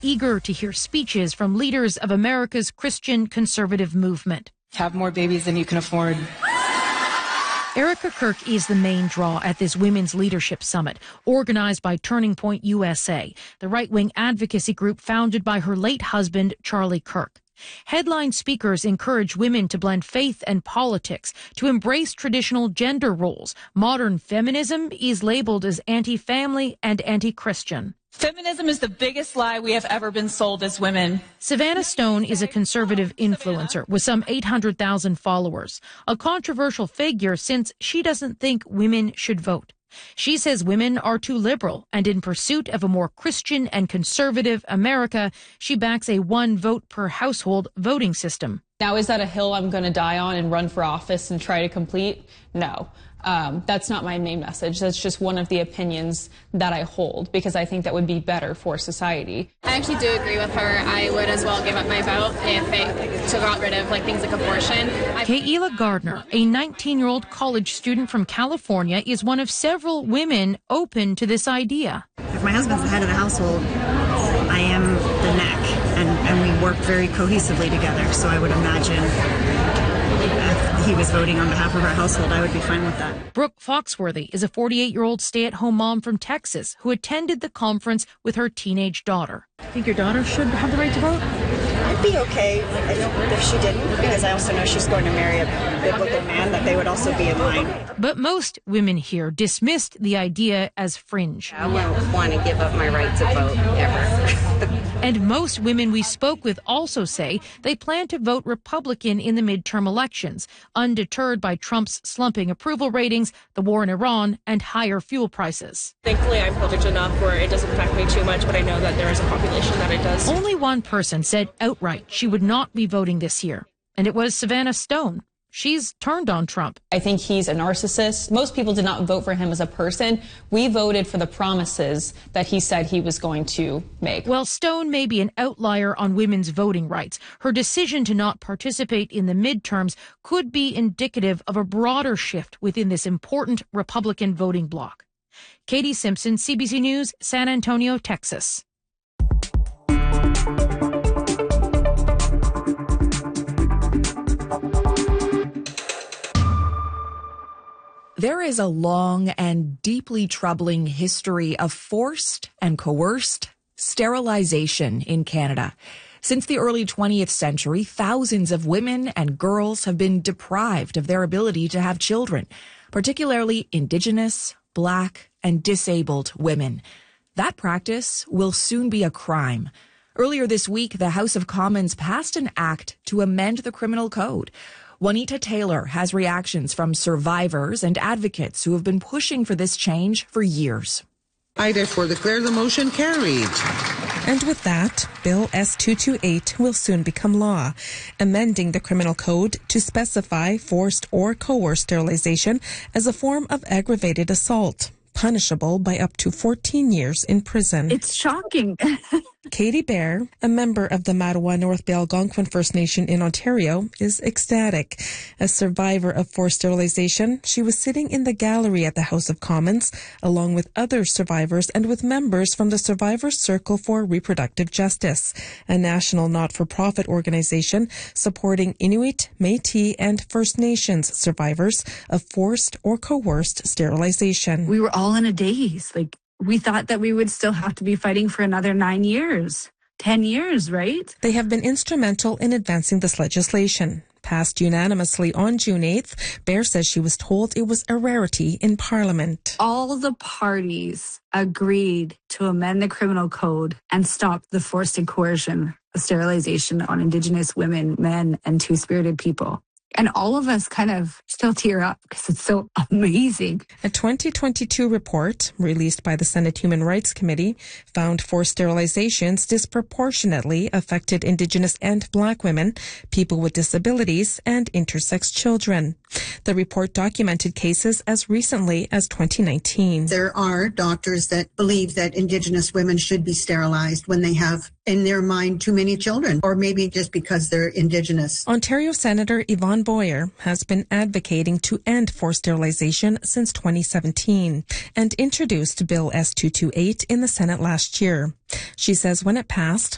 eager to hear speeches from leaders of America's Christian conservative movement. Have more babies than you can afford. Erica Kirk is the main draw at this Women's Leadership Summit, organized by Turning Point USA, the right-wing advocacy group founded by her late husband, Charlie Kirk. Headline speakers encourage women to blend faith and politics, to embrace traditional gender roles. Modern feminism is labeled as anti-family and anti-Christian. Feminism is the biggest lie we have ever been sold as women. Savannah Stone is a conservative influencer with some 800,000 followers, a controversial figure since she doesn't think women should vote. She says women are too liberal, and in pursuit of a more Christian and conservative America, she backs a one vote per household voting system. Now, is that a hill I'm going to die on and run for office and try to complete? No. That's not my main message. That's just one of the opinions that I hold, because I think that would be better for society. I actually do agree with her. I would as well give up my vote if it got rid of things like abortion. Kayla Gardner, a 19-year-old college student from California, is one of several women open to this idea. If my husband's the head of the household, I am the neck, and we work very cohesively together, so I would imagine if he was voting on behalf of our household, I would be fine with that. Brooke Foxworthy is a 48-year-old stay-at-home mom from Texas who attended the conference with her teenage daughter. Think your daughter should have the right to vote? I'd be okay if she didn't, because I also know she's going to marry a biblical man, that they would also be in line. But most women here dismissed the idea as fringe. I wouldn't want to give up my right to vote, ever. And most women we spoke with also say they plan to vote Republican in the midterm elections, undeterred by Trump's slumping approval ratings, the war in Iran, and higher fuel prices. Thankfully, I'm privileged enough where it doesn't affect me too much, but I know that there is a population that it does. Only one person said outright she would not be voting this year, and it was Savannah Stone. She's turned on Trump. I think he's a narcissist. Most people did not vote for him as a person. We voted for the promises that he said he was going to make. Well, Stone may be an outlier on women's voting rights. Her decision to not participate in the midterms could be indicative of a broader shift within this important Republican voting bloc. Katie Simpson, CBC News, San Antonio, Texas. There is a long and deeply troubling history of forced and coerced sterilization in Canada. Since the early 20th century, thousands of women and girls have been deprived of their ability to have children, particularly Indigenous, Black, and disabled women. That practice will soon be a crime. Earlier this week, the House of Commons passed an act to amend the criminal code. Juanita Taylor has reactions from survivors and advocates who have been pushing for this change for years. I therefore declare the motion carried. And with that, Bill S-228 will soon become law, amending the criminal code to specify forced or coerced sterilization as a form of aggravated assault, punishable by up to 14 years in prison. It's shocking. Katie Bear, a member of the Mattawa North Bay Algonquin First Nation in Ontario, is ecstatic. A survivor of forced sterilization, she was sitting in the gallery at the House of Commons, along with other survivors and with members from the Survivors Circle for Reproductive Justice, a national not-for-profit organization supporting Inuit, Métis, and First Nations survivors of forced or coerced sterilization. We were all in a daze. We thought that we would still have to be fighting for another 9 years, 10 years, right? They have been instrumental in advancing this legislation. Passed unanimously on June 8th, Bear says she was told it was a rarity in Parliament. All the parties agreed to amend the criminal code and stop the forced and coercion of sterilization on Indigenous women, men, and two-spirited people. And all of us kind of still tear up because it's so amazing. A 2022 report released by the Senate Human Rights Committee found forced sterilizations disproportionately affected Indigenous and Black women, people with disabilities, and intersex children. The report documented cases as recently as 2019. There are doctors that believe that Indigenous women should be sterilized when they have in their mind too many children, or maybe just because they're Indigenous. Ontario Senator Yvonne Boyer has been advocating to end forced sterilization since 2017 and introduced Bill S-228 in the Senate last year. She says when it passed,